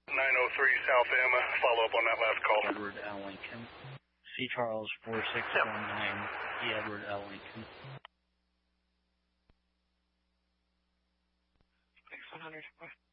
South M, follow up on that last call. Edward L. Lincoln. C. Charles 4619, E. Edward L. Lincoln. Thanks, 100.